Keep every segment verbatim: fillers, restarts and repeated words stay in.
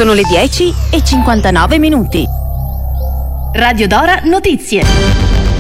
Sono le dieci e cinquantanove minuti. Radio Dora Notizie.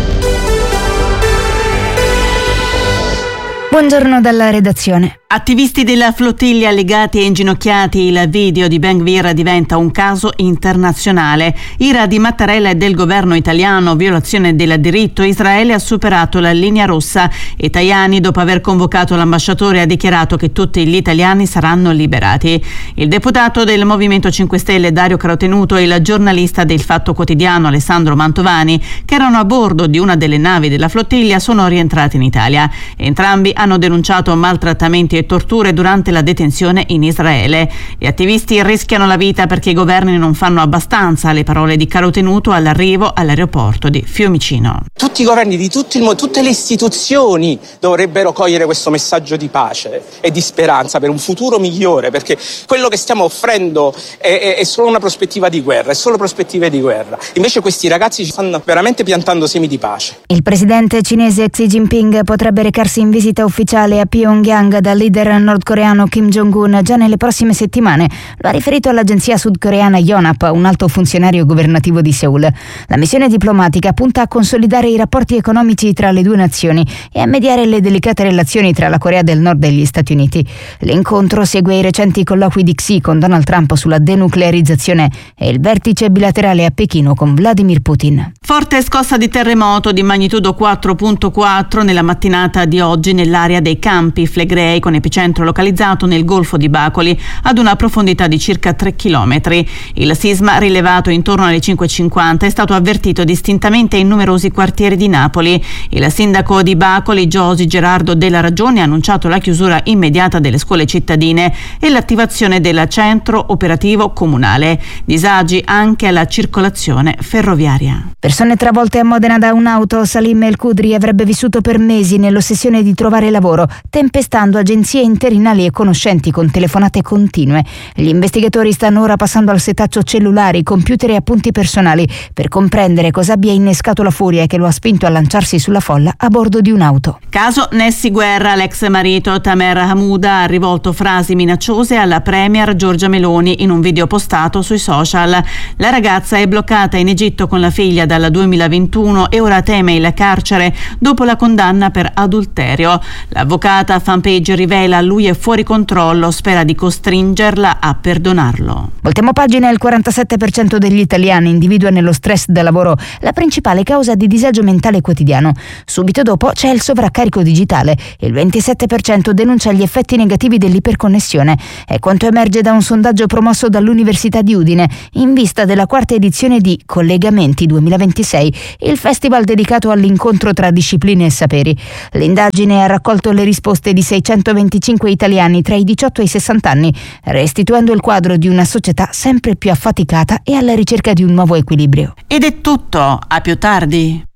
Buongiorno dalla redazione. Attivisti della flottiglia legati e inginocchiati, il video di Ben Gvir diventa un caso internazionale. Ira di Mattarella e del governo italiano, violazione del diritto. Israele ha superato la linea rossa e Tajani, dopo aver convocato l'ambasciatore, ha dichiarato che tutti gli italiani saranno liberati. Il deputato del Movimento cinque Stelle Dario Carotenuto e il giornalista del Fatto Quotidiano Alessandro Mantovani, che erano a bordo di una delle navi della flottiglia, sono rientrati in Italia. Entrambi hanno denunciato maltrattamenti e torture durante la detenzione in Israele. Gli attivisti rischiano la vita perché i governi non fanno abbastanza, le parole di Carotenuto all'arrivo all'aeroporto di Fiumicino. Tutti i governi di tutto il mondo, tutte le istituzioni dovrebbero cogliere questo messaggio di pace e di speranza per un futuro migliore, perché quello che stiamo offrendo è, è, è solo una prospettiva di guerra, è solo prospettive di guerra. Invece questi ragazzi ci stanno veramente piantando semi di pace. Il presidente cinese Xi Jinping potrebbe recarsi in visita ufficiale a Pyongyang dal leader nordcoreano Kim Jong-un già nelle prossime settimane. Lo ha riferito all'agenzia sudcoreana Yonhap, un alto funzionario governativo di Seul. La missione diplomatica punta a consolidare i rapporti economici tra le due nazioni e a mediare le delicate relazioni tra la Corea del Nord e gli Stati Uniti. L'incontro segue i recenti colloqui di Xi con Donald Trump sulla denuclearizzazione e il vertice bilaterale a Pechino con Vladimir Putin. Forte scossa di terremoto di magnitudo quattro virgola quattro nella mattinata di oggi nell'area dei Campi Flegrei, con epicentro localizzato nel Golfo di Bacoli ad una profondità di circa tre chilometri. Il sisma, rilevato intorno alle cinque e cinquanta, è stato avvertito distintamente in numerosi quartieri di Napoli. Il sindaco di Bacoli, Giosi Gerardo Della Ragione, ha annunciato la chiusura immediata delle scuole cittadine e l'attivazione del centro operativo comunale. Disagi anche alla circolazione ferroviaria. Persone travolte a Modena da un'auto. Salim El Kudri avrebbe vissuto per mesi nell'ossessione di trovare lavoro, tempestando agenzie interinali e conoscenti con telefonate continue. Gli investigatori stanno ora passando al setaccio cellulari, computer e appunti personali per comprendere cosa abbia innescato la furia che lo ha spinto a lanciarsi sulla folla a bordo di un'auto. Caso Nessi Guerra. L'ex marito Tamer Hamouda ha rivolto frasi minacciose alla premier Giorgia Meloni in un video postato sui social. La ragazza è bloccata in Egitto con la figlia dal duemilaventuno e ora teme il carcere dopo la condanna per adulterio. L'avvocata fanpage rivela: lui è fuori controllo, spera di costringerla a perdonarlo. Voltiamo pagina. Il quarantasette per cento degli italiani individua nello stress da lavoro la principale causa di disagio mentale quotidiano. Subito dopo c'è il sovraccarico digitale. Il ventisette per cento denuncia gli effetti negativi dell'iperconnessione. È quanto emerge da un sondaggio promosso dall'Università di Udine in vista della quarta edizione di Collegamenti duemilaventisei, il festival dedicato all'incontro tra discipline e saperi. L'indagine ha raccolto le risposte di seicentoventicinque italiani tra i diciotto e i sessanta anni, restituendo il quadro di una società sempre più affaticata e alla ricerca di un nuovo equilibrio. Ed è tutto, a più tardi.